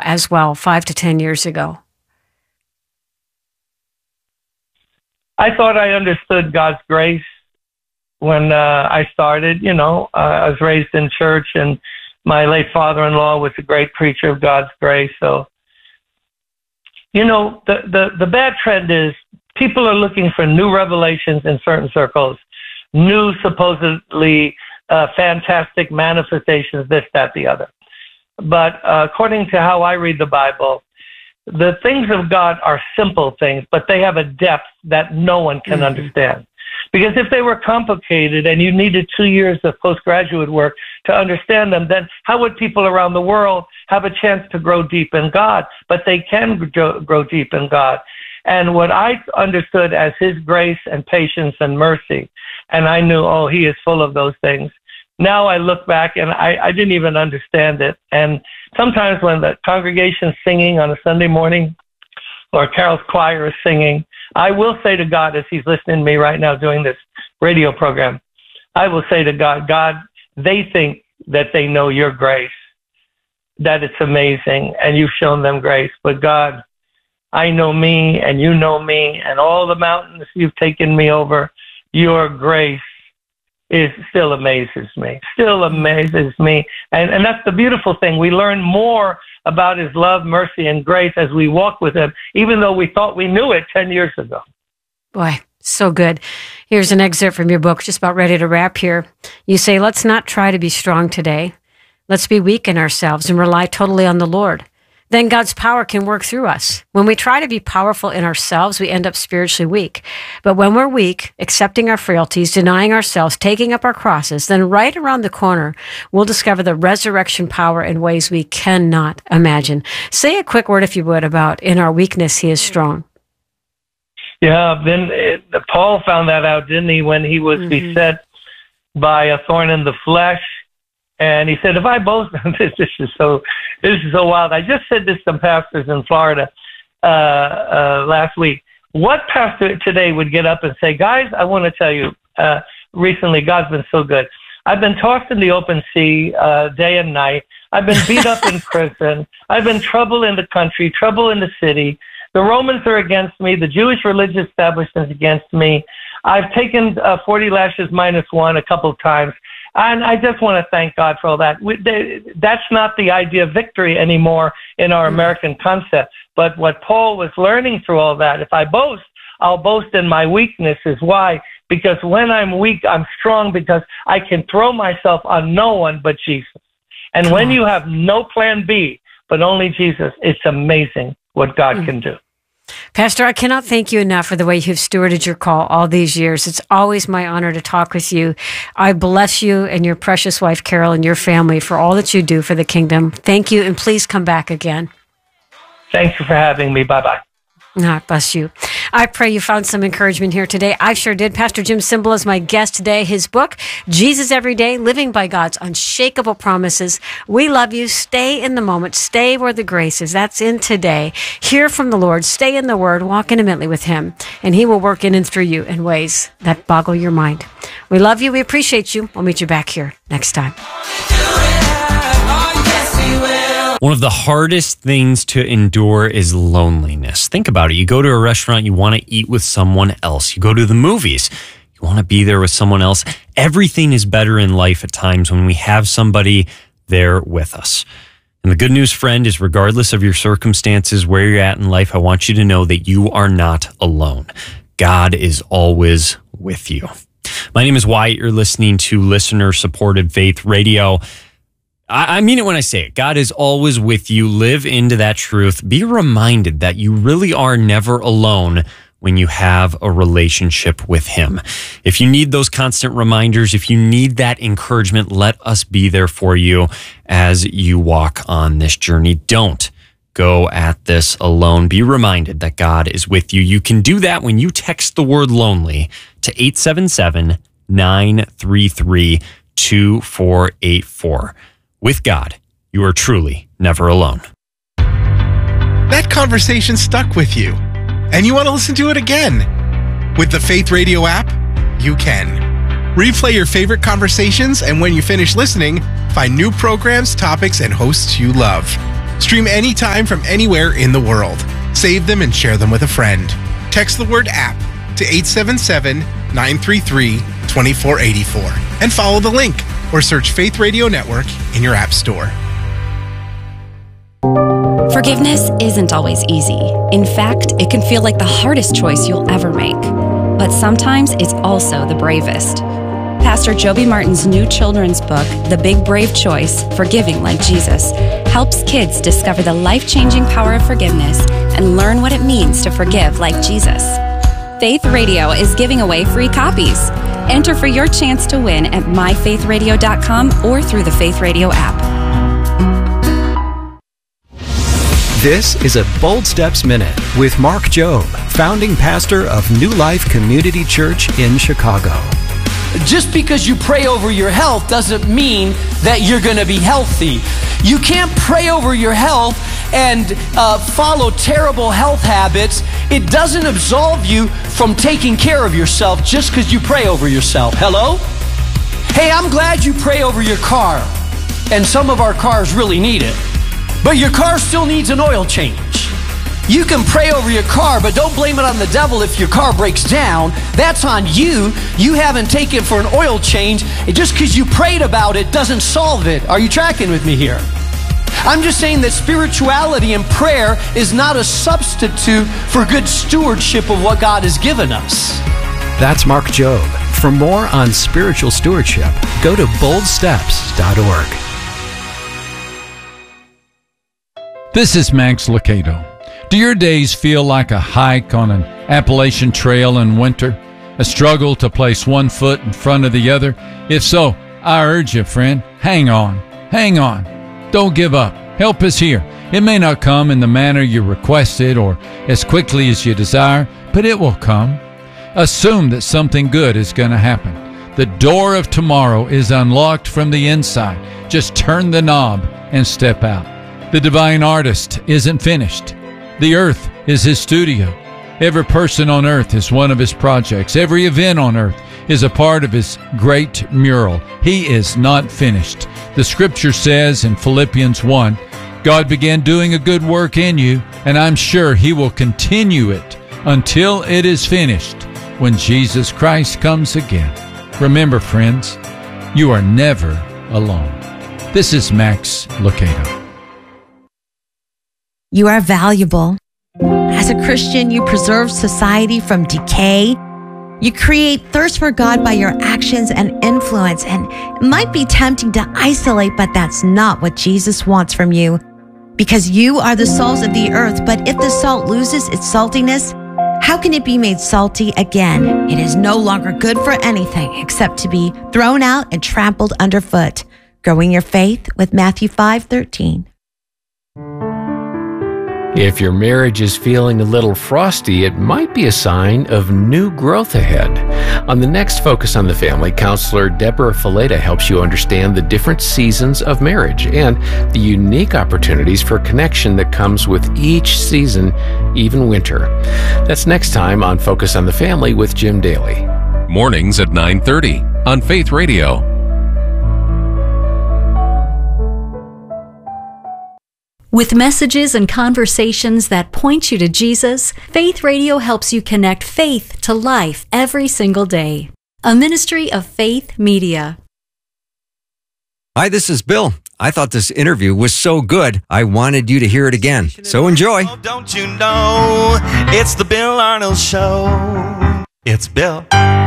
as well, 5 to 10 years ago? I thought I understood God's grace when I started. I was raised in church, and my late father-in-law was a great preacher of God's grace. So, the bad trend is people are looking for new revelations in certain circles, new supposedly fantastic manifestations, this, that, the other. But according to how I read the Bible, the things of God are simple things, but they have a depth that no one can understand. Because if they were complicated and you needed 2 years of postgraduate work to understand them, then how would people around the world have a chance to grow deep in God? But they can grow deep in God. And what I understood as his grace and patience and mercy, and I knew, he is full of those things. Now I look back and I didn't even understand it. And sometimes when the congregation's singing on a Sunday morning or Carol's choir is singing, I will say to God, as he's listening to me right now doing this radio program, I will say to God, God, they think that they know your grace, that it's amazing, and you've shown them grace. But God, I know me, and you know me, and all the mountains you've taken me over, your grace still amazes me, And that's the beautiful thing. We learn more about his love, mercy, and grace as we walk with him, even though we thought we knew it 10 years ago. Boy, so good. Here's an excerpt from your book, just about ready to wrap here. You say, let's not try to be strong today. Let's be weak in ourselves and rely totally on the Lord. Then God's power can work through us. When we try to be powerful in ourselves, we end up spiritually weak. But when we're weak, accepting our frailties, denying ourselves, taking up our crosses, then right around the corner, we'll discover the resurrection power in ways we cannot imagine. Say a quick word, if you would, about in our weakness, he is strong. Yeah, Paul found that out, didn't he, when he was beset by a thorn in the flesh. And he said, if I boast, this is so wild. I just said this to some pastors in Florida last week. What pastor today would get up and say, guys, I want to tell you, recently God's been so good. I've been tossed in the open sea day and night. I've been beat up in prison. I've been trouble in the country, trouble in the city. The Romans are against me. The Jewish religious establishment is against me. I've taken 40 lashes minus one a couple of times. And I just want to thank God for all that. That's not the idea of victory anymore in our American concept. But what Paul was learning through all that, if I boast, I'll boast in my weaknesses. Why? Because when I'm weak, I'm strong because I can throw myself on no one but Jesus. And when you have no plan B, but only Jesus, it's amazing what God can do. Pastor, I cannot thank you enough for the way you've stewarded your call all these years. It's always my honor to talk with you. I bless you and your precious wife, Carol, and your family for all that you do for the kingdom. Thank you, and please come back again. Thank you for having me. Bye-bye. God bless you. I pray you found some encouragement here today. I sure did. Pastor Jim Cymbala is my guest today. His book, Jesus Every Day, Living by God's Unshakable Promises. We love you. Stay in the moment. Stay where the grace is. That's in today. Hear from the Lord. Stay in the Word. Walk intimately with Him. And He will work in and through you in ways that boggle your mind. We love you. We appreciate you. We'll meet you back here next time. One of the hardest things to endure is loneliness. Think about it. You go to a restaurant, you want to eat with someone else. You go to the movies, you want to be there with someone else. Everything is better in life at times when we have somebody there with us. And the good news, friend, is regardless of your circumstances, where you're at in life, I want you to know that you are not alone. God is always with you. My name is Wyatt. You're listening to listener-supported Faith Radio. I mean it when I say it. God is always with you. Live into that truth. Be reminded that you really are never alone when you have a relationship with Him. If you need those constant reminders, if you need that encouragement, let us be there for you as you walk on this journey. Don't go at this alone. Be reminded that God is with you. You can do that when you text the word lonely to 877-933-2484. With God, you are truly never alone. That conversation stuck with you, and you want to listen to it again. With the Faith Radio app, you can. Replay your favorite conversations, and when you finish listening, find new programs, topics, and hosts you love. Stream anytime from anywhere in the world. Save them and share them with a friend. Text the word app to 877-933-2484 and follow the link or search Faith Radio Network in your app store. Forgiveness isn't always easy. In fact, it can feel like the hardest choice you'll ever make. But sometimes it's also the bravest. Pastor Joby Martin's new children's book, The Big Brave Choice, Forgiving Like Jesus, helps kids discover the life-changing power of forgiveness and learn what it means to forgive like Jesus. Faith Radio is giving away free copies. Enter for your chance to win at myfaithradio.com or through the Faith Radio app. This is a Bold Steps Minute with Mark Jobe, founding pastor of New Life Community Church in Chicago. Just because you pray over your health doesn't mean that you're going to be healthy. You can't pray over your health and follow terrible health habits. It doesn't absolve you from taking care of yourself just because you pray over yourself. Hello? Hey, I'm glad you pray over your car. And some of our cars really need it. But your car still needs an oil change. You can pray over your car, but don't blame it on the devil if your car breaks down. That's on you. You haven't taken it for an oil change. Just because you prayed about it doesn't solve it. Are you tracking with me here? I'm just saying that spirituality and prayer is not a substitute for good stewardship of what God has given us. That's Mark Jobe. For more on spiritual stewardship, go to boldsteps.org. This is Max Lucado. Do your days feel like a hike on an Appalachian trail in winter? A struggle to place one foot in front of the other? If so, I urge you, friend, hang on. Hang on. Don't give up. Help is here. It may not come in the manner you requested or as quickly as you desire, but it will come. Assume that something good is going to happen. The door of tomorrow is unlocked from the inside. Just turn the knob and step out. The divine artist isn't finished. The earth is his studio. Every person on earth is one of his projects. Every event on earth is a part of his great mural. He is not finished. The scripture says in Philippians 1, God began doing a good work in you, and I'm sure he will continue it until it is finished when Jesus Christ comes again. Remember, friends, you are never alone. This is Max Lucado. You are valuable. As a Christian, you preserve society from decay. You create thirst for God by your actions and influence, and it might be tempting to isolate, but that's not what Jesus wants from you. Because you are the salt of the earth, but if the salt loses its saltiness, how can it be made salty again? It is no longer good for anything except to be thrown out and trampled underfoot. Growing your faith with Matthew 5:13. If your marriage is feeling a little frosty, it might be a sign of new growth ahead. On the next Focus on the Family, counselor Deborah Fileta helps you understand the different seasons of marriage and the unique opportunities for connection that comes with each season, even winter. That's next time on Focus on the Family with Jim Daly. Mornings at 9:30 on Faith Radio. With messages and conversations that point you to Jesus, Faith Radio helps you connect faith to life every single day. A ministry of Faith Media. Hi, this is Bill. I thought this interview was so good, I wanted you to hear it again. So enjoy. Don't you know, it's the Bill Arnold Show. It's Bill